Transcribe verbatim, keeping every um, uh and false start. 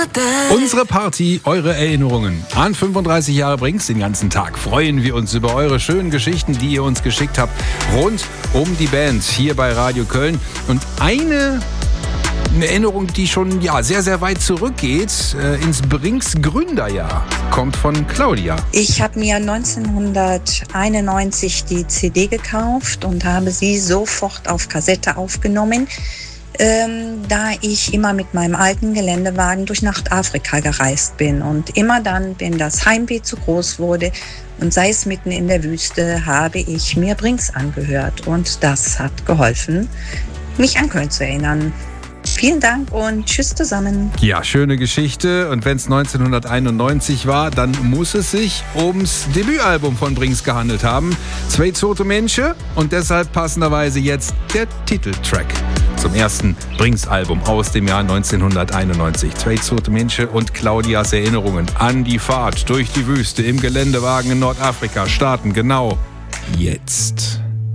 Unsere Party, eure Erinnerungen an fünfunddreißig Jahre Brings. Den ganzen Tag freuen wir uns über eure schönen Geschichten, die ihr uns geschickt habt, rund um die Band hier bei Radio Köln. Und eine Erinnerung, die schon ja, sehr, sehr weit zurückgeht, äh, ins Brings Gründerjahr, kommt von Claudia. Ich habe mir neunzehnhunderteinundneunzig die C D gekauft und habe sie sofort auf Kassette aufgenommen. Ähm, da ich immer mit meinem alten Geländewagen durch Nordafrika gereist bin. Und immer dann, wenn das Heimweh zu groß wurde und sei es mitten in der Wüste, habe ich mir Brings angehört. Und das hat geholfen, mich an Köln zu erinnern. Vielen Dank und tschüss zusammen. Ja, schöne Geschichte. Und wenn es neunzehnhunderteinundneunzig war, dann muss es sich ums Debütalbum von Brings gehandelt haben. Zwei tote Menschen und deshalb passenderweise jetzt der Titeltrack zum ersten Brings-Album aus dem Jahr neunzehnhunderteinundneunzig. Zwei tote Menschen und Claudias Erinnerungen an die Fahrt durch die Wüste im Geländewagen in Nordafrika starten genau jetzt.